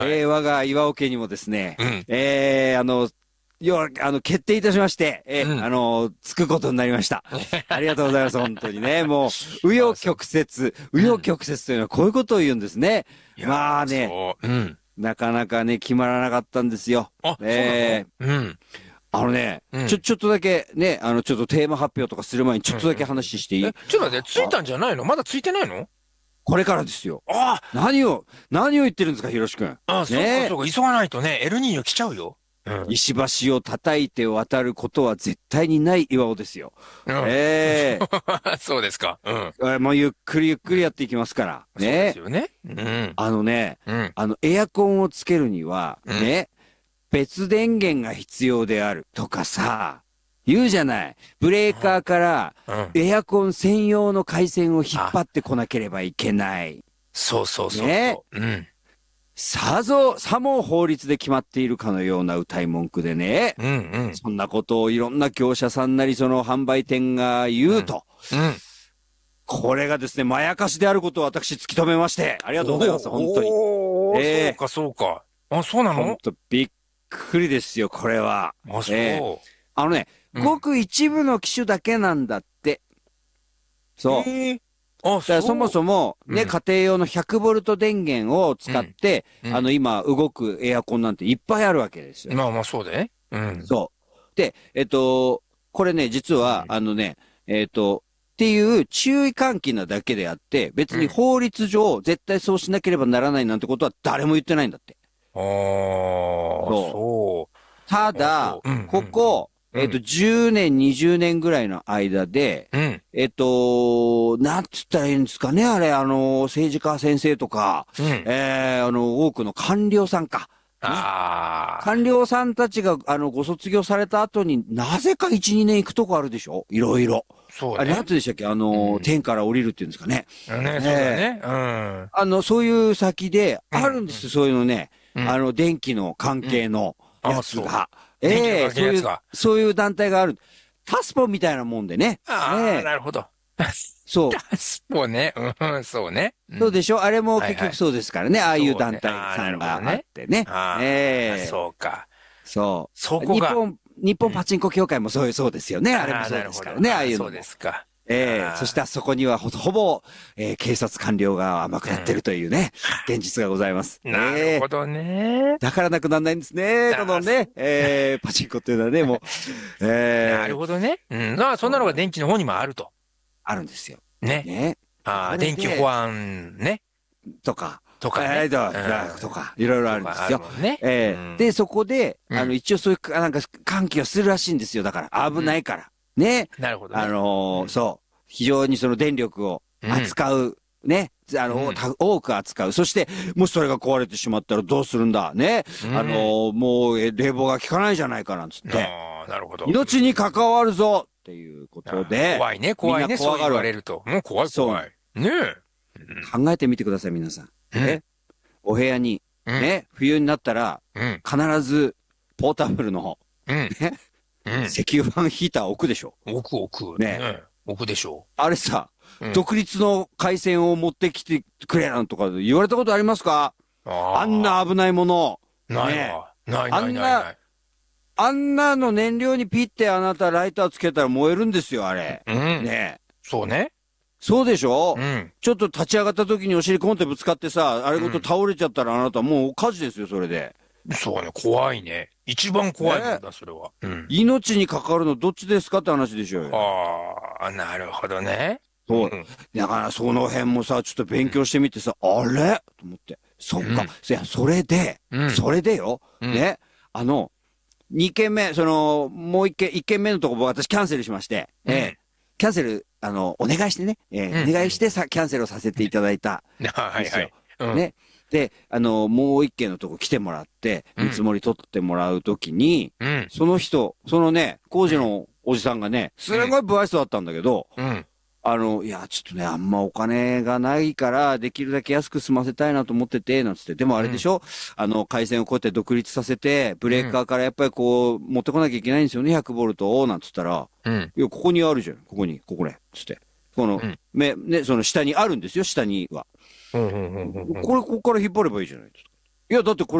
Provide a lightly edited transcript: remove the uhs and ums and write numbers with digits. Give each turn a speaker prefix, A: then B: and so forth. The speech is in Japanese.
A: 我が岩尾家にもですね、
B: うん。
A: 決定いたしまして、
B: うん。
A: つくことになりました。ありがとうございます、本当にね。もう、紆余
B: あ、そう。
A: 曲折、紆
B: うん。
A: 余曲折というのはこういうことを言うんですね。
B: いやー、
A: まあね、
B: そう。うん。
A: なかなかね、決まらなかったんですよ。
B: あ、そうなの？うん。うん。
A: ちょっとだけね、ちょっとテーマ発表とかする前にち
B: うん。うん。
A: ょっとだけ話していい？
B: ちょっと待って、つい
A: あ、
B: たんじゃないの？まだついてないの？
A: これからですよ。
B: あ
A: 何を言ってるんですか、ひろしくん。
B: あ、そうかそ
A: ね
B: うか。急がないとね、エルニーニョ来ちゃうよ。うん。
A: 石橋を叩いて渡ることは絶対にない岩尾ですよ。
B: うん。
A: え
B: そうですか。うん。
A: もうゆっくりゆっくりや
B: うん。
A: っていきますから。
B: そうです
A: ね。
B: よね。うん。
A: あのね、
B: うん。
A: エアコンをつけるには、
B: うん。
A: ね、別電源が必要であるとかさ、言うじゃない。ブレーカーから
B: うん。
A: エアコン専用の回線を引っ
B: あ、
A: 張ってこなければいけない。
B: そうそうそう
A: ね。
B: そう。うん。
A: さも法律で決まっているかのような歌い文句でね。
B: うん。
A: そんなことをいろんな業者さんなりその販売店が
B: うん。
A: 言うと。
B: うん。
A: これがですね、まやかしであることを私突き止めまして、ありがとうございます、本当に。
B: そう
A: え
B: かそうか。あ、そうなの？
A: 本当びっくりですよ、これは。
B: あ、
A: え
B: そ
A: あのね、
B: う。うん。
A: ごく一部の機種だけなんだって。そう。
B: ええ、あ、
A: だからそも
B: そ
A: そも、
B: う。う
A: ね、
B: ん。
A: 家庭用の100ボルト電源を
B: うん。
A: 使って、
B: うん。
A: 今動くエアコンなんていっぱいあるわけですよ。
B: まあまあ、そうだね。うん。
A: そう。で、これね、実は、
B: うん。
A: っていう注意喚起なだけであって、別に
B: うん。
A: 法律上絶対そうしなければならないなんてことは誰も言ってないんだって。
B: ああ、
A: そう。
B: そ
A: た
B: う。あ、
A: だ、
B: そう。うん。
A: ここ、
B: うん。うん。
A: 10年、20年ぐらいの間で、
B: うん。
A: なんつったらいいんですかね、あれ、政治家先生とか、
B: うん。
A: 多くの官僚さんか。ね。官
B: ああ、
A: 僚さんたちが、ご卒業された後になぜか1、2年行くとこあるでしょいろいろ。あれ、なん
B: そうね。
A: て言うんでしたっけ
B: うん。
A: 天から降りるっていうんですかね。
B: ね、そうだ
A: ええ
B: ね。うん。
A: そういう先で、
B: うん。
A: あるんですよ、そういうのね。
B: うん。
A: 電気の関
B: うん。
A: 係のや
B: あ、そう。
A: つが。
B: 電気の関係のやつが。
A: そういう団体がある。タスポみたいなもんでね。
B: ああ、
A: ええ
B: なるほど。
A: そう。
B: そうね。うん、そうね。うん。
A: そうでしょあれも
B: はいはい。
A: 結局そうですからね。ああいう
B: そうね。
A: 団体
B: ああ、なるほど
A: さんがあっ
B: ね。
A: てね。
B: ああ、
A: ええ
B: そうか。
A: そう。
B: そこが。
A: 日
B: うん。
A: 本パチンコ協会もそうですよね。あれも
B: ああ、
A: そう
B: なるほど。
A: ですからね。ああ
B: ああ、そうで
A: いうのも。
B: すか。
A: そして
B: あ
A: そこにはほぼ、警察官僚が天下
B: あ、
A: ってるというね、現実がございます。
B: うん。なるほどね。
A: だからなくならないんですね。こ
B: ああ、
A: のね、パチンコっていうのはね、もう、
B: なるほどね。うん。まあ、そんなのが
A: そうなん、
B: 電気の方にもあると。
A: あるんですよ。
B: ね。
A: ね。
B: ああ、
A: これ
B: 電気保
A: で、
B: 安ね。
A: とか、
B: とかね。うん。
A: とか、いろいろあ
B: とかある
A: るんですよ。
B: もんね。うん。
A: で、そこで、
B: うん。
A: 一応そういう、なんか、喚起をするらしいんですよ。だから、危
B: うん。
A: ないから。ね。
B: なるほどね。うん。
A: そう。非常にその電力を
B: うん。
A: 扱う。ね。
B: うん。
A: 多く扱う。そして、もしそれが壊れてしまったらどうするんだ。ね。
B: うん。
A: もう、冷房が効かないじゃないかなんつって。
B: ああ、なるほど。
A: 命に関わるぞっていうこと
B: ああ、
A: で、
B: 怖いね、
A: みんな
B: 怖いね、そう言
A: 怖がるわけ。
B: われると。もう怖い
A: そう。
B: 怖い。ねえ。
A: 考えてみてください、皆さん。
B: うん。
A: お部屋に、
B: うん。
A: ね、冬になったら、
B: うん。
A: 必ず、ポータブルの、
B: うん。
A: ね、
B: うん。
A: 石油ファンヒーター置くでしょ。
B: 置く置く。
A: ね。
B: ね。置くでしょ
A: あれさ、
B: う。うん。
A: 独立の回線を持ってきてくれなんとか言われたことありますか？あんな
B: あ
A: 危ないもの。
B: あ、ない
A: ね。
B: わ。ないない
A: あんな、
B: ないない。
A: あんなの燃料にピッてあなたライターつけたら燃えるんですよ、あれ。
B: うん。
A: ね。
B: そうね。
A: そうでしょ？
B: うん。
A: ちょっと立ち上がった時にお尻コンってぶつかってさ、あれごと
B: うん。
A: 倒れちゃったらあなたもう火事ですよ、それで。
B: そうね、怖いね。一番怖いもん
A: ね。
B: だ、それは。うん。
A: 命に関わるのどっちですかって話でしょうよ。
B: ああ、なるほどね。う
A: そう。
B: ん。
A: だからその辺もさ、ちょっと勉強
B: うん。
A: してみてさ、あれと思って。そっか。
B: うん。うん。
A: それでよ。
B: うん。
A: ね。二件目、もう一件目のとこ私キャンセルしまして、
B: うん。
A: キャンセル、お願いしてね、
B: うん。
A: お願いしてキャンセルをさせていただいたんですよ。
B: はいはい。うん。
A: ね。で、もう一件のとこ来てもらって、
B: うん。
A: 見積もり取ってもらうときに、
B: うん。
A: そのね、工
B: うん。
A: 事のおじさんがね、す
B: うん。
A: ごい不愛想だったんだけど、
B: うん。
A: いや、ちょっとね、あんまお金がないから、できるだけ安く済ませたいなと思ってて、なんつって。でもあ
B: うん。
A: れでしょ？回線をこうやって独立させて、ブ
B: うん。
A: レーカーからやっぱりこう、持ってこなきゃいけないんですよね、100ボルトを、なんつったら、
B: うん。
A: いや、ここにあるじゃん、ここね、つって。この、
B: うん。
A: ね、その下にあるんですよ、下には。
B: うん。うん。うん。
A: ここから引っ張ればいいじゃないですか。 いや、だってこれ